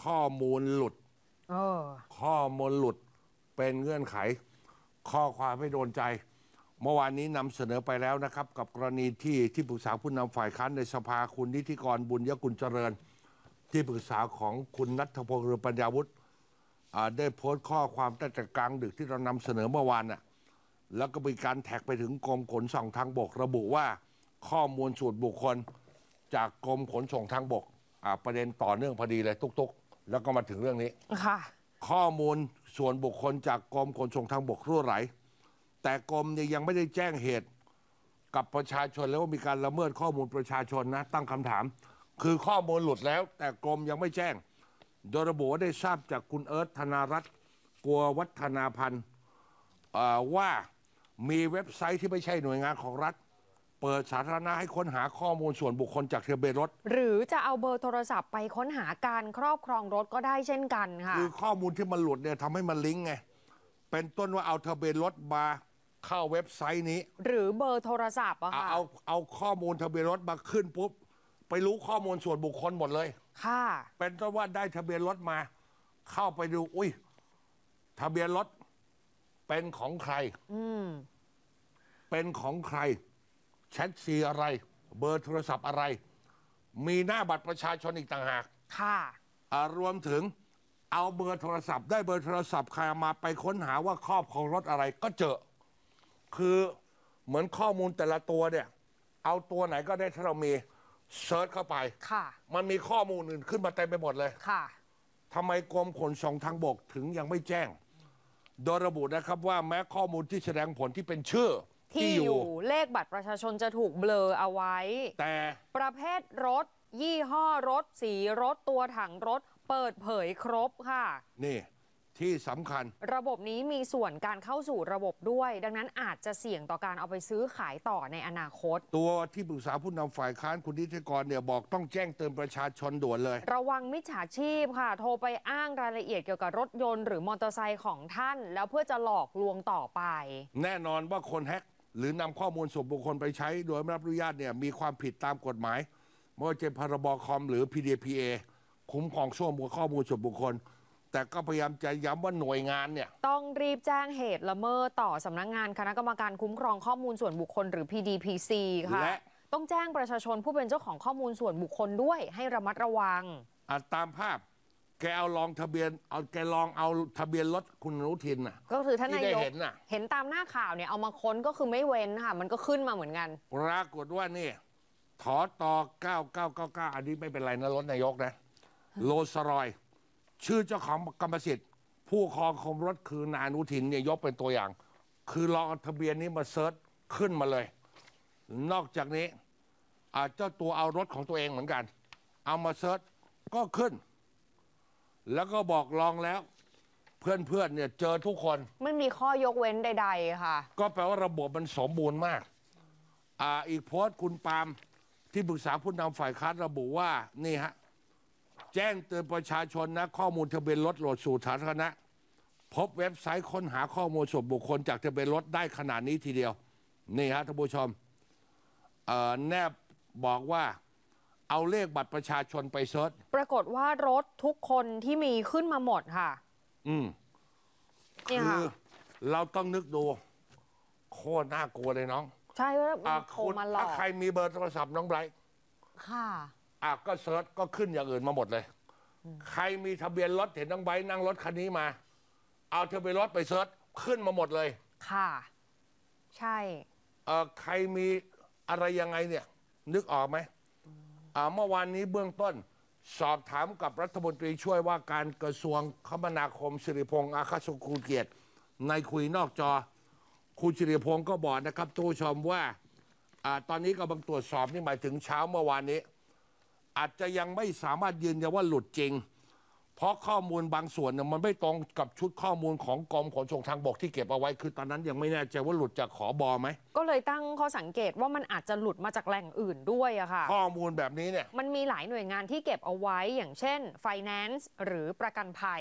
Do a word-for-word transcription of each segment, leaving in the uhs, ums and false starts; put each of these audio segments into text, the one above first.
ข้อมูลหลุดข้อมูลหลุดเป็นเงื่อนไขข้อความไม่โดนใจเมื่อวานนี้นำเสนอไปแล้วนะครับกับกรณีที่ที่ปรึกษาผู้นำฝ่ายค้านในสภาคุณนิติกรบุญยกุลเจริญที่ปรึกษาของคุณณัฐพงศ์ เรืองปัญญาวุฒิได้โพสต์ข้อความตั้งแต่กลางดึกที่เรานำเสนอเมื่อวานน่ะแล้วก็มีการแท็กไปถึงกรมขนส่งทางบกระบุว่าข้อมูลส่วนบุคคลจากกรมขนส่งทางบกประเด็นต่อเนื่องพอดีเลยตุกๆแล้วก็มาถึงเรื่องนี้ค่ะข้อมูลส่วนบุคคลจากกรมขนส่งทางบกรั่วไหลแต่กรมเนี่ยยังไม่ได้แจ้งเหตุกับประชาชนแล้วว่ามีการละเมิดข้อมูลประชาชนนะตั้งคำถามคือข้อมูลหลุดแล้วแต่กรมยังไม่แจ้งโดยระบุว่าได้ทราบจากคุณเอิร์ธธนารัตน์กัววัฒนาพันธ์ว่ามีเว็บไซต์ที่ไม่ใช่หน่วยงานของรัฐเปิดสาธารณะให้ค้นหาข้อมูลส่วนบุคคลจากทะเบียนรถหรือจะเอาเบอร์โทรศัพท์ไปค้นหาการครอบครองรถก็ได้เช่นกันค่ะคือข้อมูลที่มันหลุดเนี่ยทำให้มันลิงก์ไงเป็นต้นว่าเอาทะเบียนรถมาเข้าเว็บไซต์นี้หรือเบอร์โทรศัพท์อะค่ะเอาเอาข้อมูลทะเบียนรถมาขึ้นปุ๊บไปรู้ข้อมูลส่วนบุคคลหมดเลยค่ะเป็นต้นว่าได้ทะเบียนรถมาเข้าไปดูอุ้ยทะเบียนรถเป็นของใครอืมเป็นของใครแชทซีอะไรเบอร์โทรศัพท์อะไรมีหน้าบัตรประชาชนอีกต่างหากค่ะรวมถึงเอาเบอร์โทรศัพท์ได้เบอร์โทรศัพท์ใครมาไปค้นหาว่าครอบครองรถอะไรก็เจอคือเหมือนข้อมูลแต่ละตัวเนี่ยเอาตัวไหนก็ได้ถ้าเรามีเซิร์ชเข้าไปค่ะมันมีข้อมูลอื่นขึ้นมาเต็มไปหมดเลยค่ะทำไมกรมขนส่งทางบกถึงยังไม่แจ้งโดยระบุนะครับว่าแม้ข้อมูลที่แสดงผลที่เป็นชื่อที่อยู่เลขบัตรประชาชนจะถูกเบลอเอาไว้แต่ประเภทรถยี่ห้อรถสีรถตัวถังรถเปิดเผยครบค่ะนี่ที่สำคัญระบบนี้มีส่วนการเข้าสู่ระบบด้วยดังนั้นอาจจะเสี่ยงต่อการเอาไปซื้อขายต่อในอนาคตตัวที่ปรึกษาผู้นำฝ่ายค้านคุณนิติกรเนี่ยบอกต้องแจ้งเตือนประชาชนด่วนเลยระวังมิจฉาชีพค่ะโทรไปอ้างรายละเอียดเกี่ยวกับรถยนต์หรือมอเตอร์ไซค์ของท่านแล้วเพื่อจะหลอกลวงต่อไปแน่นอนว่าคนแฮกหรือนำข้อมูลส่วนบุคคลไปใช้โดยไม่รับอนุญาตเนี่ยมีความผิดตามกฎหมายไม่ว่าจะพรบคอมหรือ พี ดี พี เอ คุ้มครองข้อมูลข้อมูลส่วนบุคคลแต่ก็พยายามจะย้ำว่าหน่วยงานเนี่ยต้องรีบแจ้งเหตุละเมิดต่อสำนักงานคณะกรรมการคุ้มครองข้อมูลส่วนบุคคลหรือ พี ดี พี ซี ค่ะและต้องแจ้งประชาชนผู้เป็นเจ้าของข้อมูลส่วนบุคคลด้วยให้ระมัดระวังตามภาพแกเอาลองทะเบียนเอาแกลองเอาทะเบียนรถคุณอนุทินน่ะก็คือท่านนายกเห็นน่ะเห็นตามหน้าข่าวเนี่ยเอามาค้นก็คือไม่เว้นค่ะมันก็ขึ้นมาเหมือนกันปรากฏว่านี่ถอต่อเก้าเก้าเก้าเก้าอันนี้ไม่เป็นไรนะรถนายกนะโรลส์รอยซ์ชื่อเจ้าของกรรมสิทธิ์ผู้ครองคมรถคือนายอนุทินเนี่ยยกเป็นตัวอย่างคือลองทะเบียนนี้มาเซิร์ชขึ้นมาเลยนอกจากนี้เจ้าตัวเอารถของตัวเองเหมือนกันเอามาเซิร์ชก็ขึ้นแล้วก็บอกลองแล้วเพื่อนๆเนี่ยเจอทุกคนไม่มีข้อยกเว้นใดๆค่ะก็แปลว่าระบบมันสมบูรณ์มากอ่าอีกโพสต์คุณปาล์มที่ปรึกษาผู้นำฝ่ายค้านระบุว่านี่ฮะแจ้งเตือนประชาชนนะข้อมูลทะเบียนรถโหลดสู่สาธารณะพบเว็บไซต์ค้นหาข้อมูลส่วนบุคคลจากทะเบียนรถได้ขนาดนี้ทีเดียวนี่ฮะท่านผู้ชมเอ่อแนบบอกว่าเอาเลขบัตรประชาชนไปเซิร์ชปรากฏว่ารถทุกคนที่มีขึ้นมาหมดค่ะอืมคือเราต้องนึกดูโคตรน่ากลัวเลยน้องใช่ว่าโทรมาหลอกถ้าใครมีเบอร์โทรศัพท์น้องไบรท์ค่ะอ่ะก็เซิร์ชก็ขึ้นอย่างอื่นมาหมดเลยใครมีทะเบียนรถเห็นน้องไบรท์นั่งรถคันนี้มาเอาทะเบียนรถไปเซิร์ชขึ้นมาหมดเลยค่ะใช่เอ่อใครมีอะไรยังไงเนี่ยนึกออกไหมอ่าเมื่อวานนี้เบื้องต้นสอบถามกับรัฐมนตรีช่วยว่าการกระทรวงคมนาคมสิริพงษ์อาคาสุกูเกียรติในคุยนอกจอคุณสิริพงษ์ก็บอกนะครับทุกชมว่าอ่าตอนนี้กำลังตรวจสอบนี่หมายถึงเช้าเมื่อวานนี้อาจจะยังไม่สามารถยืนยันว่าหลุดจริงเพราะข้อมูลบางส่วนเนี่ยมันไม่ตรงกับชุดข้อมูลของกรมขนส่งทางบกที่เก็บเอาไว้คือตอนนั้นยังไม่แน่ใจว่าหลุดจากขบไหมก็เลยตั้งข้อสังเกตว่ามันอาจจะหลุดมาจากแหล่งอื่นด้วยอะค่ะข้อมูลแบบนี้เนี่ยมันมีหลายหน่วยงานที่เก็บเอาไว้อย่างเช่น Finance หรือประกันภัย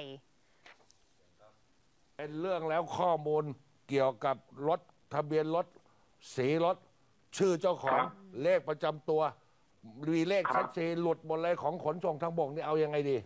เป็นเรื่องแล้วข้อมูลเกี่ยวกับรถทะเบียนรถสีรถชื่อเจ้าของเลขประจำตัวมีเลขชัดเจนหลุดหมดเลยของขนส่งทางบกนี่เอายังไงดี